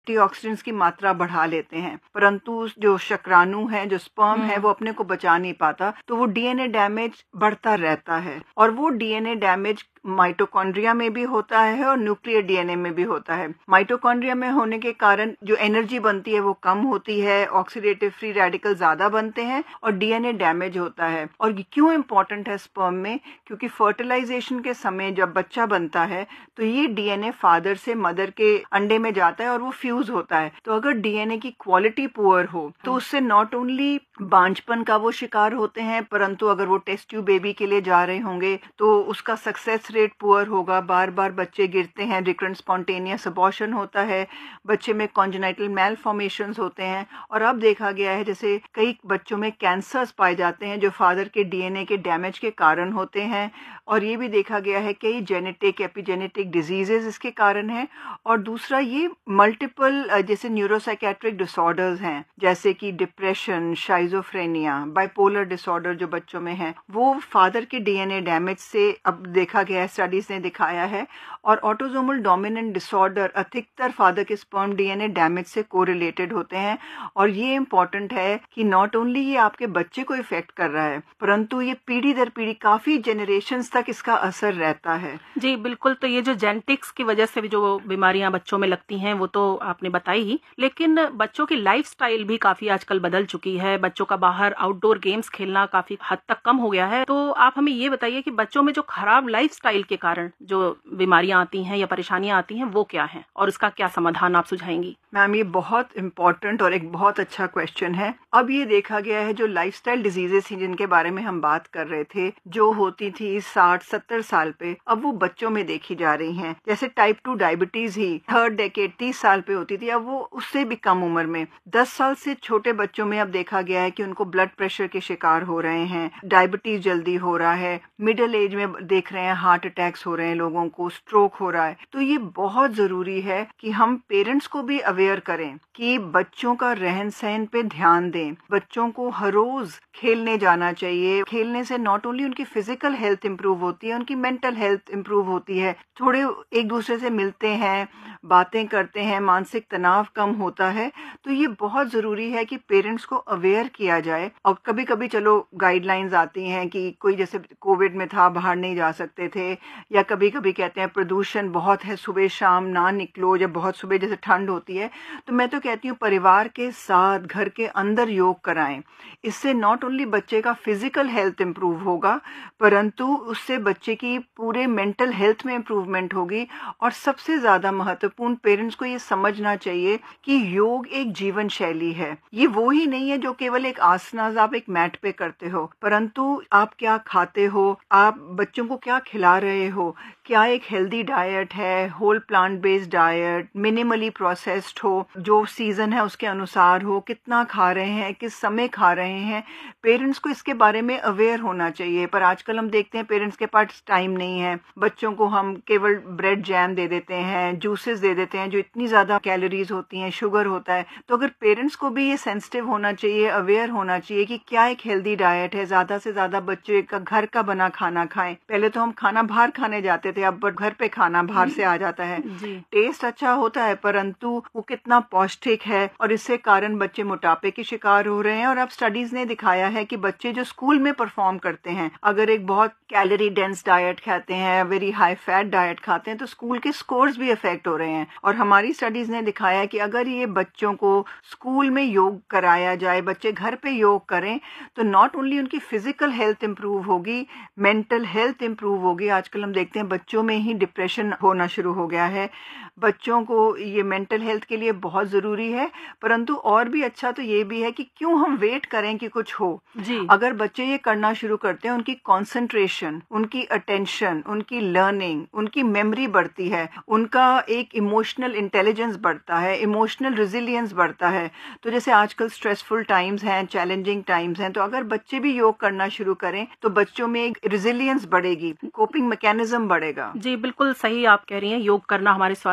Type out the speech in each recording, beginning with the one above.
Antioxidants की मात्रा बढ़ा लेते हैं, परंतु जो शुक्राणु है, जो स्पर्म है, वो अपने को बचा नहीं पाता, तो वो डीएनए डैमेज बढ़ता रहता है। और वो डीएनए डैमेज माइटोकॉन्ड्रिया में भी होता है और न्यूक्लियर डीएनए में भी होता है। माइटोकॉन्ड्रिया में होने के कारण जो एनर्जी बनती है वो कम होती है, ऑक्सीडेटिव फ्री रेडिकल ज्यादा बनते हैं और डीएनए डैमेज होता है। और ये क्यों इम्पोर्टेंट है स्पर्म में? क्योंकि फर्टिलाइजेशन के समय जब बच्चा बनता है तो ये डीएनए फादर से मदर के अंडे में जाता है और वो फ्यूज होता है। तो अगर डीएनए की क्वालिटी पुअर हो तो उससे नॉट ओनली बांझपन का वो शिकार होते हैं, परंतु अगर वो टेस्ट ट्यूब बेबी के लिए जा रहे होंगे तो उसका सक्सेस रेट पुअर होगा, बार बार बच्चे गिरते हैं, रिकरेंट स्पॉन्टेनियस अबॉर्शन होता है, बच्चे में कॉन्जेनाइटल मैलफॉर्मेशंस होते हैं। और अब देखा गया है जैसे कई बच्चों में कैंसर्स पाए जाते हैं जो फादर के डीएनए के डैमेज के कारण होते हैं। और ये भी देखा गया है कई जेनेटिक एपिजेनेटिक डिजीजेस इसके कारण है। और दूसरा ये मल्टीपल जैसे न्यूरोसाइकेट्रिक डिसऑर्डर्स हैं, जैसे कि डिप्रेशन, शाइजोफ्रेनिया, बाइपोलर डिसऑर्डर जो बच्चों में है, वो फादर के डीएनए डैमेज से अब देखा गया है, स्टडीज ने दिखाया है। और ऑटोसोमल डोमिनेंट डिसऑर्डर अधिकतर फादर के स्पर्म डीएनए डैमेज से कोरिलेटेड होते हैं। और ये इम्पोर्टेंट है कि नॉट ओनली ये आपके बच्चे को इफेक्ट कर रहा है, परंतु ये पीढ़ी दर पीढ़ी काफी जनरेशंस तक इसका असर रहता है। जी बिल्कुल। तो ये जो जेनेटिक्स की वजह से भी जो बीमारियां बच्चों में लगती हैं वो तो आपने बताई ही, लेकिन बच्चों की लाइफस्टाइल भी काफी आजकल बदल चुकी है। बच्चों का बाहर आउटडोर गेम्स खेलना काफी हद तक कम हो गया है। तो आप हमें ये बताइए कि बच्चों में जो खराब लाइफस्टाइल के कारण जो बीमारियां आती हैं या परेशानियां आती हैं वो क्या हैं और उसका क्या समाधान आप सुझाएंगी? मैम, ये बहुत इम्पोर्टेंट और एक बहुत अच्छा क्वेश्चन है। अब ये देखा गया है जो लाइफस्टाइल डिजीजेस थी जिनके बारे में हम बात कर रहे थे, जो होती थी 60-70 साल पे, अब वो बच्चों में देखी जा रही हैं। जैसे टाइप 2 डायबिटीज ही थर्ड डेकेड 30 साल पे होती थी, अब वो उससे भी कम उम्र में 10 साल से छोटे बच्चों में अब देखा गया है कि उनको ब्लड प्रेशर के शिकार हो रहे हैं, डायबिटीज जल्दी हो रहा है, मिडिल एज में देख रहे हैं हार्ट अटैक्स हो रहे हैं, लोगों को स्ट्रोक हो रहा है। तो ये बहुत जरूरी है कि हम पेरेंट्स को भी अवेयर करें कि बच्चों का रहन सहन पे ध्यान दें। बच्चों को हर रोज खेलने जाना चाहिए। खेलने से नॉट ओनली उनकी फिजिकल हेल्थ इंप्रूव होती है, उनकी मेंटल हेल्थ इंप्रूव होती है। थोड़े एक दूसरे से मिलते हैं, बातें करते हैं, मानसिक तनाव कम होता है। तो ये बहुत जरूरी है कि पेरेंट्स को अवेयर किया जाए। और कभी कभी चलो गाइडलाइंस आती हैं कि कोई जैसे कोविड में था बाहर नहीं जा सकते थे, या कभी कभी कहते हैं प्रदूषण बहुत है, सुबह शाम ना निकलो, जब बहुत सुबह जैसे ठंड होती है। तो मैं तो कहती हूँ परिवार के साथ घर के अंदर योग कराएं। इससे नॉट ओनली बच्चे का फिजिकल हेल्थ इंप्रूव होगा, परंतु उससे बच्चे की पूरे मेंटल हेल्थ में इंप्रूवमेंट होगी। और सबसे ज्यादा महत्वपूर्ण पेरेंट्स को ये समझना चाहिए कि योग एक जीवन शैली है। ये वो ही नहीं है जो केवल एक आसनास आप एक मैट पे करते हो, परंतु आप क्या खाते हो, आप बच्चों को क्या खिला रहे हो, क्या एक हेल्दी डाइट है, whole plant based diet, minimally processed हो, जो सीजन है उसके अनुसार हो, कितना खा रहे हैं, किस समय खा रहे हैं। पेरेंट्स को इसके बारे में अवेयर होना चाहिए। पर आजकल हम देखते हैं पेरेंट्स के पास टाइम नहीं है, बच्चों को हम केवल ब्रेड जैम दे देते हैं, जूसेस दे देते हैं जो इतनी ज्यादा कैलोरीज होती हैं, शुगर होता है। तो अगर पेरेंट्स को भी ये सेंसिटिव होना चाहिए, अवेयर होना चाहिए कि क्या एक हेल्दी डाइट है, ज्यादा से ज्यादा बच्चे का घर का बना खाना खाएं। पहले तो हम खाना बाहर खाने जाते थे, अब घर पे खाना बाहर से आ जाता है। टेस्ट अच्छा होता है परंतु वो कितना पौष्टिक है, और इससे कारण बच्चे मोटापे के शिकार हो रहे हैं। और अब स्टडीज ने दिखाया है कि बच्चे जो स्कूल में परफॉर्म करते हैं, अगर एक बहुत कैलोरी डेंस डाइट खाते हैं, वेरी हाई फैट डाइट खाते हैं, तो स्कूल के स्कोर्स भी इफेक्ट हो रहे हैं। और हमारी स्टडीज ने दिखाया है कि अगर ये बच्चों को स्कूल में योग कराया जाए, बच्चे घर पे योग करें, तो नॉट ओनली उनकी फिजिकल हेल्थ इंप्रूव होगी, मेंटल हेल्थ इंप्रूव होगी। आजकल हम देखते हैं बच्चों में ही डिप्रेशन होना शुरू हो गया है। बच्चों को ये मेंटल हेल्थ के लिए बहुत जरूरी है, परंतु और भी अच्छा तो ये भी है कि क्यों हम वेट करें कि कुछ हो जी। अगर बच्चे ये करना शुरू करते हैं, उनकी कंसंट्रेशन, उनकी अटेंशन, उनकी लर्निंग, उनकी मेमोरी बढ़ती है, उनका एक इमोशनल इंटेलिजेंस बढ़ता है, इमोशनल रेजिलियंस बढ़ता है। तो जैसे आजकल स्ट्रेसफुल टाइम्स हैं, चैलेंजिंग टाइम्स हैं, तो अगर बच्चे भी योग करना शुरू करें तो बच्चों में एक रेजिलियंस बढ़ेगी, कोपिंग मैकेनिज्म बढ़ेगा। जी बिल्कुल सही आप कह रही हैं, योग करना हमारे स्वास्थ्य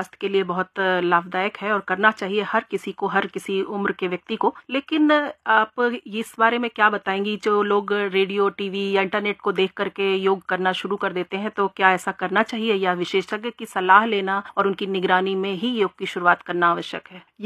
स्वास्थ्य के लिए बहुत लाभदायक है और करना चाहिए हर किसी को, हर किसी उम्र के व्यक्ति को। लेकिन आप इस बारे में क्या बताएंगी, जो लोग रेडियो, टीवी या इंटरनेट को देख करके योग करना शुरू कर देते हैं, तो क्या ऐसा करना चाहिए या विशेषज्ञ की सलाह लेना और उनकी निगरानी में ही योग की शुरुआत करना आवश्यक है?